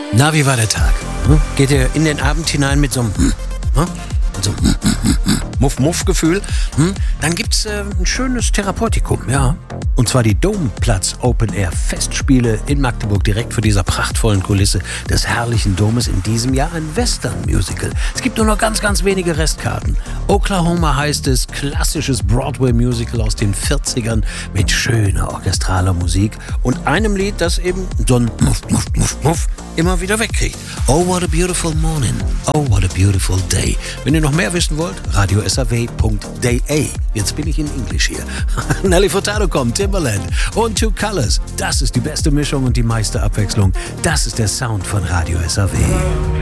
Na, wie war der Tag? Geht ihr in den Abend hinein mit so einem Muff-Muff-Gefühl? Dann gibt's ein schönes Therapeutikum, ja. Und zwar die Domplatz Open Air Festspiele in Magdeburg, direkt vor dieser prachtvollen Kulisse des herrlichen Domes. In diesem Jahr ein Western-Musical. Es gibt nur noch ganz, ganz wenige Restkarten. Oklahoma heißt es, klassisches Broadway-Musical aus den 40ern mit schöner orchestraler Musik und einem Lied, das eben so ein Muff immer wieder wegkriegt. Oh, what a beautiful morning. Oh, what a beautiful day. Wenn ihr noch mehr wissen wollt, radiosaw.de. Jetzt bin ich in Englisch hier. Nelly Furtado kommt, Timbaland und Two Colors. Das ist die beste Mischung und die meiste Abwechslung. Das ist der Sound von Radio SAW.